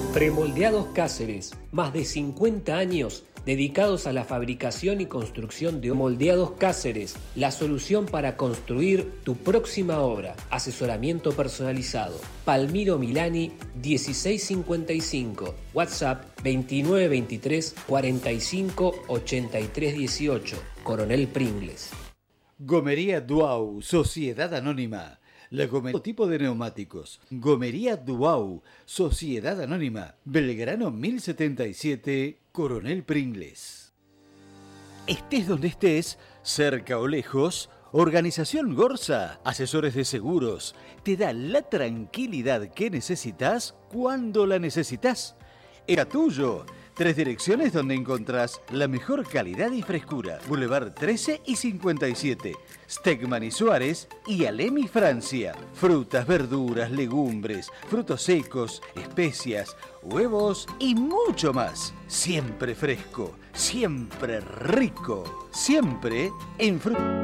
Premoldeados Cáceres, más de 50 años dedicados a la fabricación y construcción de moldeados Cáceres, la solución para construir tu próxima obra. Asesoramiento personalizado. Palmiro Milani 1655, WhatsApp 2923 45 83 18, Coronel Pringles. Gomería Duau, Sociedad Anónima. La Gomería tipo de neumáticos. Gomería Duau, Sociedad Anónima. Belgrano 1077, Coronel Pringles. Estés donde estés, cerca o lejos, Organización Gorsa, asesores de seguros, te da la tranquilidad que necesitas cuando la necesitas. Era tuyo. 3 direcciones donde encontrás la mejor calidad y frescura. Boulevard 13 y 57. Stegman y Suárez y Alemi, Francia. Frutas, verduras, legumbres, frutos secos, especias, huevos y mucho más. Siempre fresco, siempre rico, siempre en fruta.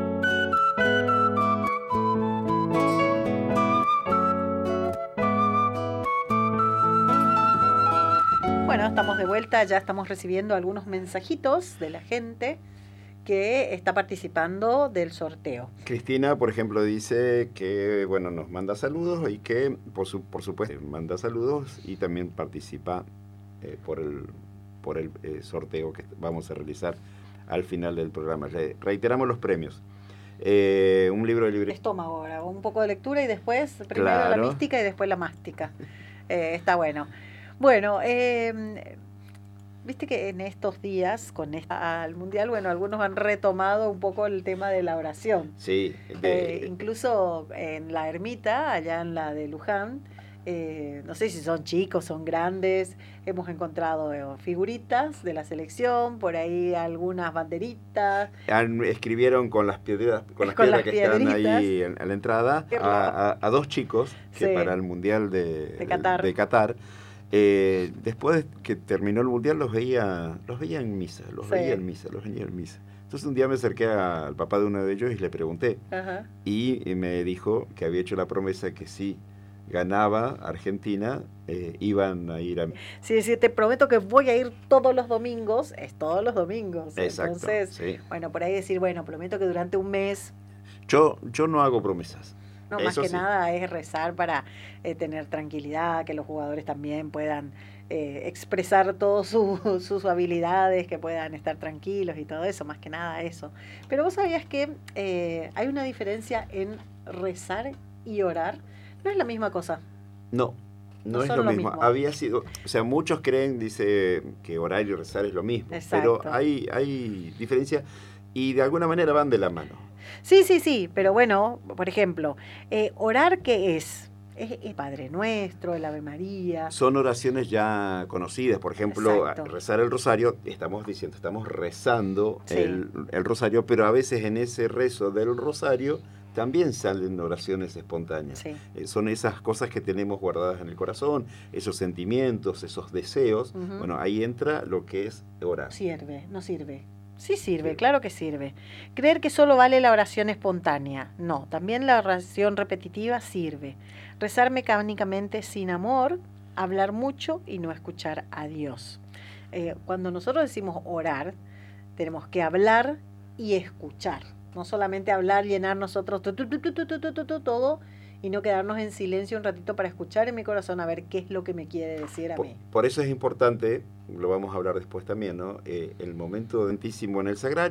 Bueno, estamos de vuelta, ya estamos recibiendo algunos mensajitos de la gente que está participando del sorteo. Cristina, por ejemplo, dice que, bueno, nos manda saludos y que, por supuesto, manda saludos y también participa por el sorteo que vamos a realizar al final del programa. Reiteramos los premios. Un libro de libre estómago ahora, un poco de lectura y después, primero la mística y después la mástica. Está bueno. Bueno, viste que en estos días, con al Mundial, bueno, algunos han retomado un poco el tema de la oración. Sí. Incluso en la ermita, allá en la de Luján, no sé si son chicos, son grandes, hemos encontrado figuritas de la selección, por ahí algunas banderitas. Escribieron con las piedras, piedras que están ahí a la entrada a 2 chicos que para el Mundial de Qatar. Después que terminó el Mundial los veía en misa, los veía en misa. Entonces un día me acerqué al papá de uno de ellos y le pregunté. Ajá. Y me dijo que había hecho la promesa que si ganaba Argentina, iban a ir. Sí, te prometo que voy a ir todos los domingos, es todos los domingos. Exacto. Entonces, bueno, por ahí decir, bueno, prometo que durante un mes. Yo no hago promesas. No, más que nada es rezar para tener tranquilidad, que los jugadores también puedan expresar todas sus habilidades, que puedan estar tranquilos y todo eso, más que nada eso. Pero vos sabías que hay una diferencia en rezar y orar. No es la misma cosa. No es lo mismo. Había sido, o sea, muchos creen, dice, que orar y rezar es lo mismo. Exacto. Pero hay diferencia y de alguna manera van de la mano. Sí, pero bueno, por ejemplo, orar, ¿qué es? Es Padre Nuestro, el Ave María. Son oraciones ya conocidas, por ejemplo, rezar el rosario, estamos rezando el rosario, pero a veces en ese rezo del rosario también salen oraciones espontáneas. Sí. Son esas cosas que tenemos guardadas en el corazón, esos sentimientos, esos deseos. Uh-huh. Bueno, ahí entra lo que es orar. No sirve. Sí sirve, claro que sirve. Creer que solo vale la oración espontánea. No, también la oración repetitiva sirve. Rezar mecánicamente sin amor, hablar mucho y no escuchar a Dios. Cuando nosotros decimos orar, tenemos que hablar y escuchar. No solamente hablar, llenar nosotros todo y no quedarnos en silencio un ratito para escuchar en mi corazón a ver qué es lo que me quiere decir a mí. Por eso es importante, lo vamos a hablar después también, ¿no? El momento dentísimo en el sagrario.